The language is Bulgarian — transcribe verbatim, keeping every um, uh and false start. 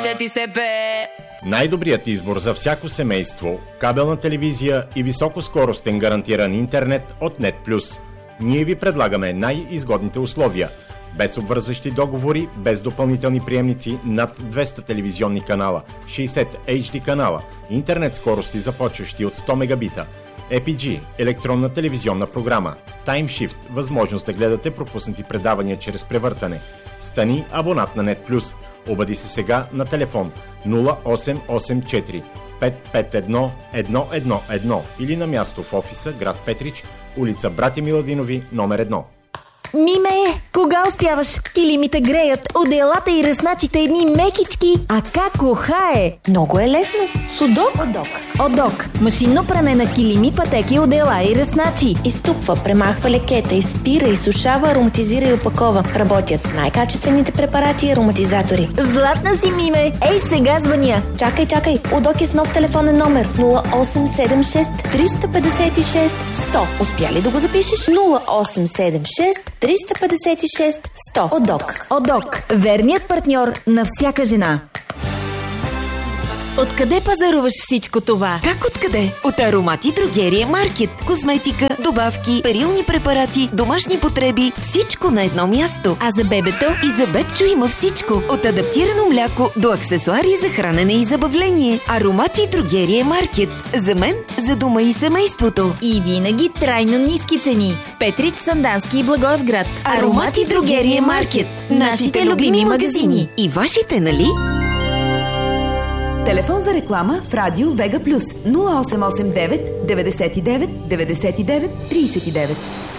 вече ти се пее. Най-добрият избор за всяко семейство – кабелна телевизия и високоскоростен гарантиран интернет от NetPlus. Ние ви предлагаме най-изгодните условия. Без обвързващи договори, без допълнителни приемници, над двеста телевизионни канала, шейсет Ейч Ди канала, интернет скорости започващи от сто мегабита, Ей Пи Джи – електронна телевизионна програма, TimeShift – възможност да гледате пропуснати предавания чрез превъртане. Стани абонат на NetPlus. Обади се сега на телефон нула осем осем четири пет пет едно едно едно едно или на място в офиса, град Петрич, улица Братя Миладинови, номер едно. Миме, кога успяваш? Килимите греят, одеялата и ръсначите едни мекички. А как ухае? Много е лесно. Судок. Одок. Одок. Машинно пране на килими, пътеки, одеяла и ръсначи. Изтупва, премахва лекета, изпира, изсушава, ароматизира и опакова. Работят с най-качествените препарати и ароматизатори. Златна си, Миме. Ей, сега звъня. Чакай, чакай. Удок е с нов телефонен номер нула осем седем шест триста петдесет и шест сто. Успя ли да го запишеш? нула осем седем шест триста петдесет и шест сто. Одок. Одок. Верният партньор на всяка жена. Откъде пазаруваш всичко това? Как откъде? От Аромати Дрогерия Маркет. Козметика, добавки, перилни препарати, домашни потреби, всичко на едно място. А за бебето? И за бебчо има всичко. От адаптирано мляко до аксесуари за хранене и забавление. Аромати Дрогерия Маркет. За мен, за дома и семейството. И винаги трайно ниски цени. В Петрич, Сандански и Благоевград. Аромати Дрогерия Маркет. Нашите любими магазини. И вашите, нали? Телефон за реклама в Радио Вега Плюс нула осем осем девет деветдесет и девет деветдесет и девет тридесет и девет.